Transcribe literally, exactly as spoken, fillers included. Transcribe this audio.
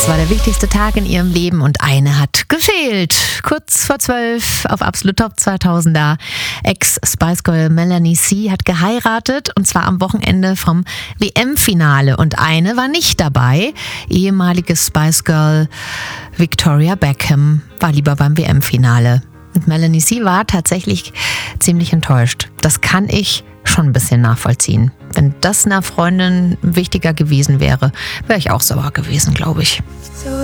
Das war der wichtigste Tag in ihrem Leben und eine hat gefehlt. Kurz vor zwölf auf Absolut Top zweitausender. Ex-Spice Girl Melanie C. hat geheiratet und zwar am Wochenende vom W M-Finale. Und eine war nicht dabei. Ehemalige Spice Girl Victoria Beckham war lieber beim W M-Finale. Und Melanie C. war tatsächlich ziemlich enttäuscht. Das kann ich schon ein bisschen nachvollziehen. Wenn das einer Freundin wichtiger gewesen wäre, wäre ich auch sauer gewesen, glaube ich.